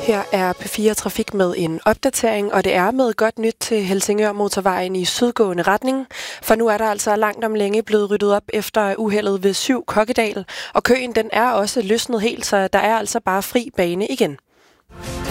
Her er P4 Trafik med en opdatering, og det er med godt nyt til Helsingør Motorvejen i sydgående retning. For nu er der altså langt om længe blevet ryddet op efter uheldet ved 7 Kokkedal, og køen den er også løsnet helt, så der er altså bare fri bane igen.